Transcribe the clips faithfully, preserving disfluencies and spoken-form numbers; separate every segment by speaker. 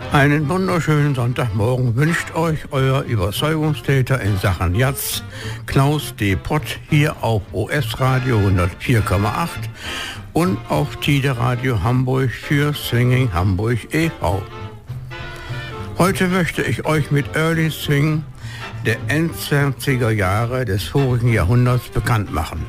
Speaker 1: Einen wunderschönen Sonntagmorgen wünscht euch euer Überzeugungstäter in Sachen Jazz, Klaus D. Pott, hier auf O S-Radio hundertvier Komma acht und auf Tide Radio Hamburg für Swinging Hamburg e V Heute möchte ich euch mit Early Swing der Endzwanziger Jahre des vorigen Jahrhunderts bekannt machen.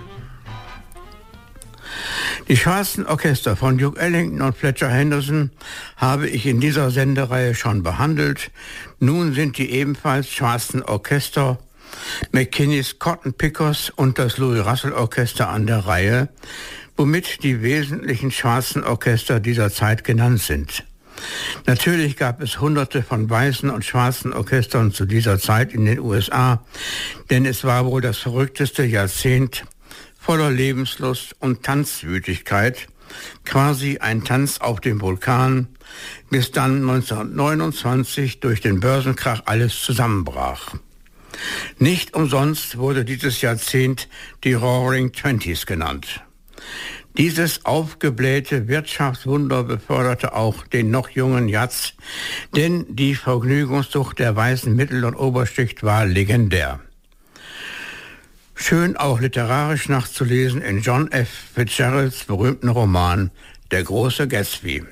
Speaker 1: Die schwarzen Orchester von Duke Ellington und Fletcher Henderson habe ich in dieser Sendereihe schon behandelt. Nun sind die ebenfalls schwarzen Orchester McKinney's Cotton Pickers und das Louis Russell Orchester an der Reihe, womit die wesentlichen schwarzen Orchester dieser Zeit genannt sind. Natürlich gab es hunderte von weißen und schwarzen Orchestern zu dieser Zeit in den U S A, denn es war wohl das verrückteste Jahrzehnt voller Lebenslust und Tanzwütigkeit, quasi ein Tanz auf dem Vulkan, bis dann neunzehnhundertneunundzwanzig durch den Börsenkrach alles zusammenbrach. Nicht umsonst wurde dieses Jahrzehnt die Roaring Twenties genannt. Dieses aufgeblähte Wirtschaftswunder beförderte auch den noch jungen Jazz, denn die Vergnügungssucht der weißen Mittel- und Oberschicht war legendär. Schön auch literarisch nachzulesen in John F. Fitzgeralds berühmten Roman Der große Gatsby.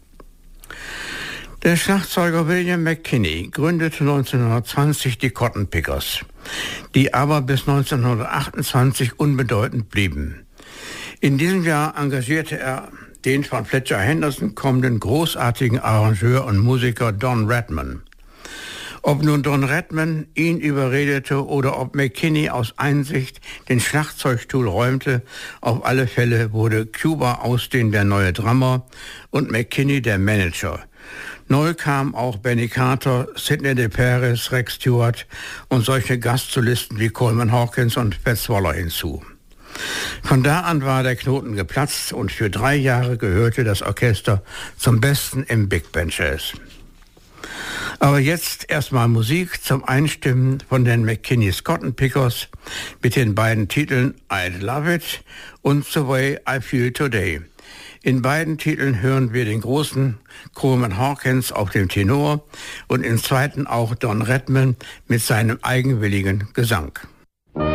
Speaker 1: Der Schlagzeuger William McKinney gründete neunzehnhundertzwanzig die Cotton Pickers, die aber bis neunzehnhundertachtundzwanzig unbedeutend blieben. In diesem Jahr engagierte er den von Fletcher Henderson kommenden großartigen Arrangeur und Musiker Don Redman. Ob nun Don Redman ihn überredete oder ob McKinney aus Einsicht den Schlagzeugstuhl räumte, auf alle Fälle wurde Cuba Austin der neue Drummer und McKinney der Manager. Neu kam auch Benny Carter, Sidney DeParis, Rex Stewart und solche Gastsolisten wie Coleman Hawkins und Fats Waller hinzu. Von da an war der Knoten geplatzt und für drei Jahre gehörte das Orchester zum Besten im Big Band Jazz. Aber jetzt erstmal Musik zum Einstimmen von den McKinney's Cotton Pickers mit den beiden Titeln I'd Love It und The Way I Feel Today. In beiden Titeln hören wir den großen Coleman Hawkins auf dem Tenor und im zweiten auch Don Redman mit seinem eigenwilligen Gesang.